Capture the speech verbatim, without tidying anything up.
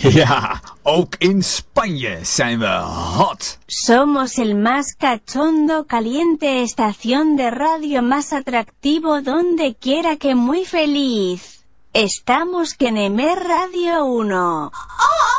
Ja, ook in Spanje zijn we hot. Somos el más cachondo, caliente estación de radio más atractivo donde quiera que muy feliz. Estamos que Nemer Radio uno.